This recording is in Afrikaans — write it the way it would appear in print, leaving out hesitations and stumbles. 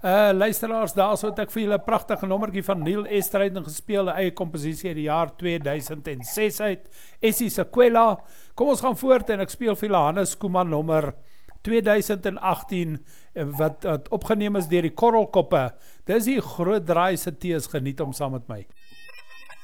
Luisteraars, daar so het ek vir julle 'n pragtige nommertjie van Neil Estryding gespeel, 'n eie komposisie uit die jaar 2006 uit, Essie Sequela. Kom ons gaan voort en ek speel vir julle Hannes Koeman nommer 2018, wat opgeneem is deur die Korrelkoppe. Dis die Groot Draai se tees, geniet hom saam met my.